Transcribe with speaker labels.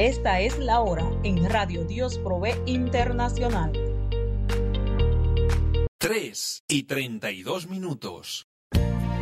Speaker 1: Esta es la hora en Radio Dios Provee Internacional.
Speaker 2: 3:32.